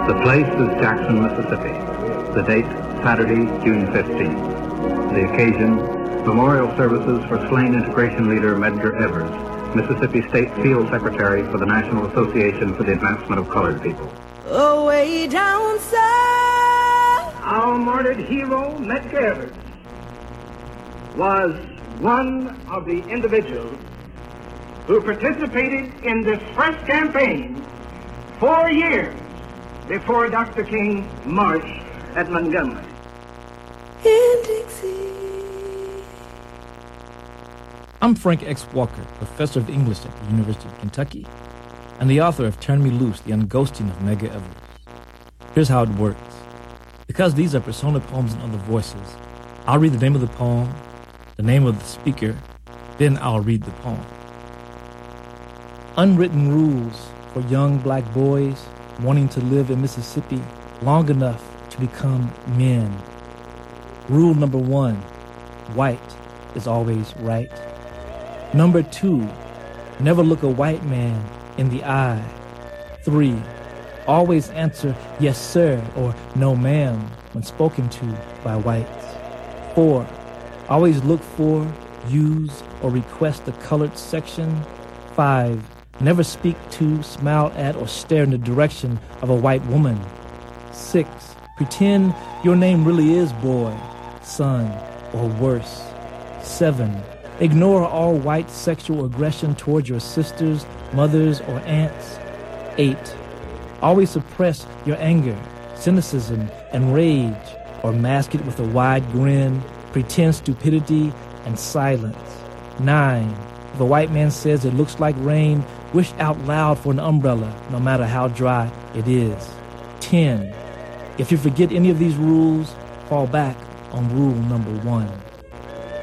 The place is Jackson, Mississippi. The date, Saturday, June 15th. The occasion, memorial services for slain integration leader Medgar Evers, Mississippi State Field Secretary for the National Association for the Advancement of Colored People. Way down south. Our martyred hero, Medgar Evers, was one of the individuals who participated in this first campaign 4 years before Dr. King marched at Montgomery. In Dixie. I'm Frank X. Walker, professor of English at the University of Kentucky, and the author of Turn Me Loose, The Unghosting of Medgar Evers. Here's how it works. Because these are persona poems and other voices, I'll read the name of the poem, the name of the speaker, then I'll read the poem. Unwritten rules for young black boys wanting to live in Mississippi long enough to become men. Rule number 1, white is always right. Number 2, never look a white man in the eye. 3, always answer yes sir or no ma'am when spoken to by whites. 4, always look for, use, or request the colored section. 5, never speak to, smile at, or stare in the direction of a white woman. 6, pretend your name really is boy, son, or worse. 7, ignore all white sexual aggression towards your sisters, mothers, or aunts. 8, always suppress your anger, cynicism, and rage, or mask it with a wide grin, pretend stupidity, and silence. 9, if a white man says it looks like rain, wish out loud for an umbrella, no matter how dry it is. 10, if you forget any of these rules, fall back on rule number 1.